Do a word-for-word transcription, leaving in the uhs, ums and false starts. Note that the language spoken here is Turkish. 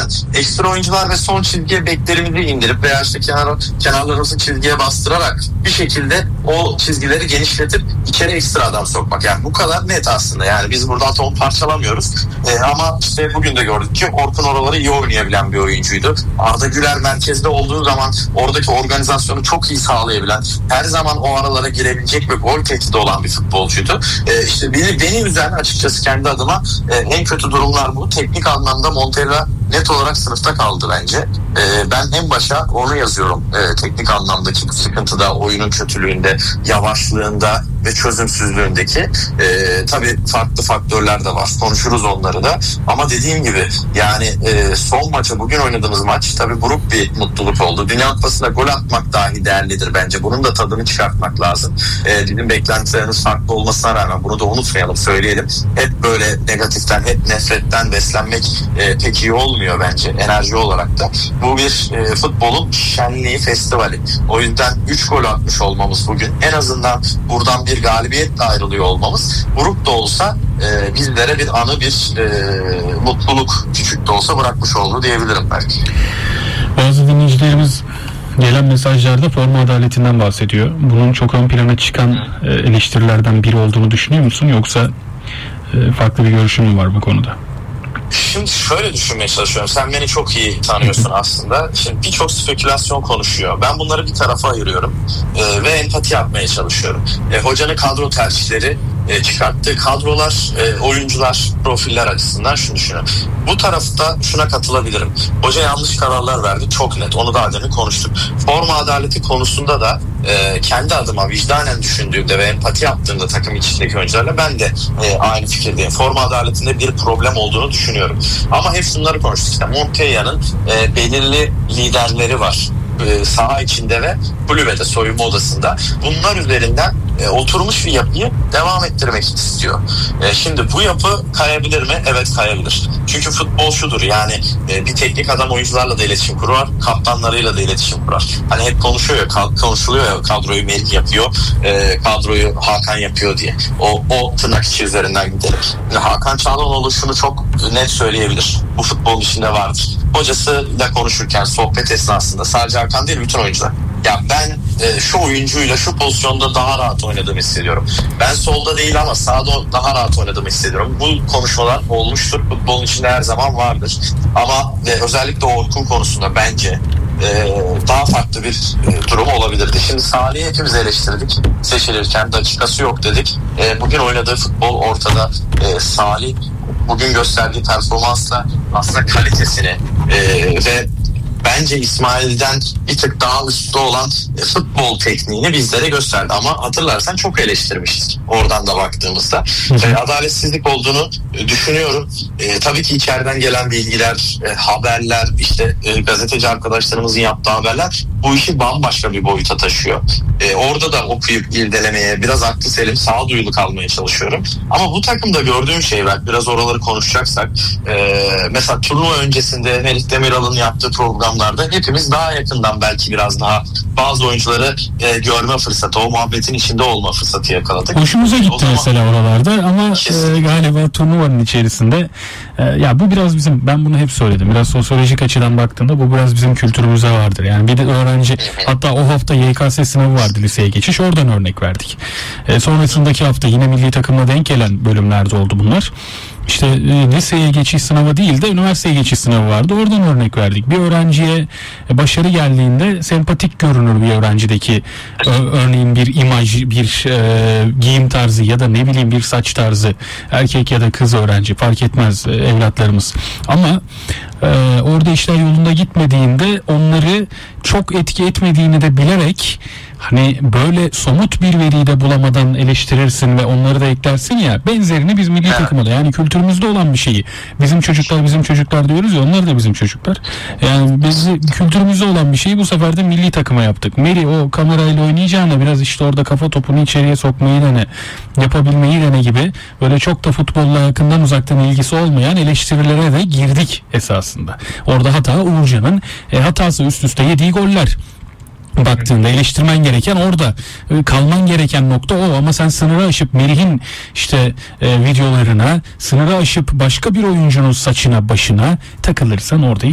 yüzden ekstra oyuncular ve son çizgiye beklerimizi indirip veya işte kenar, kenarlarımızı çizgiye bastırarak bir şekilde o çizgileri genişletip içeri ekstra adam sokmak. Yani bu kadar net aslında. Yani biz burada atomu parçalamıyoruz. Ee, ama işte bugün de gördük ki Orkun oraları iyi oynayabilen bir oyuncuydu. Arda Güler merkezde olduğu zaman oradaki organizasyonu çok iyi sağlayabilen, her zaman o aralara girebilecek ve gol tehdidi olan bir futbolcuydu. Ee, işte beni, beni üzen açıkçası kendi adıma e, en kötü durumlar bu. Teknik anlamda Montella net olarak sınıfta kaldı bence. Ee, ben en başa onu yazıyorum. Ee, teknik anlamdaki sıkıntıda, oyunun kötülüğünde, yavaşlığında ve çözümsüzlüğündeki. Ee, tabii farklı faktörler de var. Konuşuruz onları da. Ama dediğim gibi yani e, son maça, bugün oynadığımız maç tabii buruk bir mutluluk oldu. Dünya Kupası'nda gol atmak dahi değerlidir bence. Bunun da tadını çıkartmak lazım. Ee, bizim beklentilerimiz farklı olmasına rağmen bunu da unutmayalım, söyleyelim. Hep böyle negatiften, hep nefretten beslenmek e, pek iyi olmuyor bence enerji olarak da. Bu bir e, futbolun şenliği, festivali. O yüzden üç gol atmış olmamız bugün, en azından buradan bir galibiyetle ayrılıyor olmamız, buruk da olsa e, bizlere bir anı, bir e, mutluluk küçük de olsa bırakmış oldu diyebilirim belki. Bazı dinleyicilerimiz gelen mesajlarda forma adaletinden bahsediyor. Bunun çok ön plana çıkan e, eleştirilerden biri olduğunu düşünüyor musun? Yoksa e, farklı bir görüşün mü var bu konuda? Şimdi şöyle düşünmeye çalışıyorum. Sen beni çok iyi tanıyorsun aslında. Şimdi birçok spekülasyon konuşuyor. Ben bunları bir tarafa ayırıyorum ee, ve empati yapmaya çalışıyorum. E, hocanın kadro tercihleri, e, çıkarttığı kadrolar, e, oyuncular, profiller açısından şunu düşünüyorum. Bu tarafta şuna katılabilirim. Hoca yanlış kararlar verdi. Çok net. Onu daha demin konuştuk. Forma adaleti konusunda da e, kendi adıma vicdanen düşündüğümde ve empati yaptığımda takım içindeki oyuncularla ben de e, aynı fikirdeyim. Forma adaletinde bir problem olduğunu düşünüyorum. Ama hep şunları konuştuk. İşte Montella'nın e, belirli liderleri var. E, saha içinde ve kulübede, soyunma odasında. Bunlar üzerinden e, oturmuş bir yapıyı devam ettirmek istiyor. E, şimdi bu yapı kayabilir mi? Evet, kayabilir. Çünkü futbol şudur, yani e, bir teknik adam oyuncularla da iletişim kurar, kaptanlarıyla da iletişim kurar. Hani hep konuşuyor ya, konuşuluyor ya, kadroyu Melih yapıyor, e, kadroyu Hakan yapıyor diye. O, o tırnak içi üzerinden giderek. Yani Hakan Çalhanoğlu şunu çok net söyleyebilir. Bu futbolun içinde vardır. Hocasıyla konuşurken sohbet esnasında sadece Hakan değil, bütün oyuncular. Ya ben e, şu oyuncuyla şu pozisyonda daha rahat oynadığımı hissediyorum. Ben solda değil ama sağda daha rahat oynadığımı hissediyorum. Bu konuşmalar olmuştur. Futbolun içinde her zaman vardır. Ama ve özellikle Orkun konusunda bence e, daha farklı bir e, durum olabilirdi. Şimdi Salih'i hepimiz eleştirdik. Seçilirken dakikası yok dedik. E, bugün oynadığı futbol ortada. E, Salih bugün gösterdiği performansla aslında kalitesini e, ve bence İsmail'den bir tık daha üstte olan futbol tekniğini bizlere gösterdi. Ama hatırlarsan çok eleştirmişiz oradan da baktığımızda. E, adaletsizlik olduğunu düşünüyorum. E, tabii ki içeriden gelen bilgiler, e, haberler, işte e, gazeteci arkadaşlarımızın yaptığı haberler bu işi bambaşka bir boyuta taşıyor. E, orada da okuyup irdelemeye, biraz aklı selim, sağduyulu kalmaya çalışıyorum. Ama bu takımda gördüğüm şey var. Biraz oraları konuşacaksak. E, mesela turnuva öncesinde Melih Demiral'ın yaptığı programlarda hepimiz daha yakından belki biraz daha bazı oyuncuları e, görme fırsatı, o muhabbetin içinde olma fırsatı yakaladık. Hoşumuza gitti zaman, mesela oralarda ama e, galiba turnuvanın içerisinde e, ya bu biraz bizim, ben bunu hep söyledim, biraz sosyolojik açıdan baktığında bu biraz bizim kültürümüze vardır. Yani bir de öğrenci, hatta o hafta Y K S sınavı vardı, liseye geçiş, oradan örnek verdik. E, sonrasındaki hafta yine milli takımla denk gelen bölümlerde oldu bunlar. İşte e, liseye geçiş sınavı değil de üniversiteye geçiş sınavı vardı. Oradan örnek verdik. Bir öğrenciye e, başarı geldiğinde sempatik görünür bir öğrencideki ö, örneğin bir imaj, bir e, giyim tarzı ya da ne bileyim bir saç tarzı, erkek ya da kız öğrenci fark etmez, e, evlatlarımız. Ama e, orada işler yolunda gitmediğinde onları çok etki etmediğini de bilerek, hani böyle somut bir veriyi de bulamadan eleştirirsin ve onları da eklersin ya, benzerini biz milli takıma da, yani kültürümüzde olan bir şeyi, bizim çocuklar bizim çocuklar diyoruz ya, onlar da bizim çocuklar. Yani biz kültürümüzde olan bir şeyi bu sefer de milli takıma yaptık. Meri o kamerayla oynayacağına biraz işte orada kafa topunu içeriye sokmayı dene, yapabilmeyi dene gibi böyle çok da futbolla yakından uzaktan ilgisi olmayan eleştirilere de girdik esasında. Orada hata Uğurcan'ın e, hatası, üst üste yediği goller. Baktığında eleştirmen gereken orada, kalman gereken nokta o, ama sen sınırı aşıp Melih'in işte e, videolarına, sınırı aşıp başka bir oyuncunun saçına başına takılırsan orada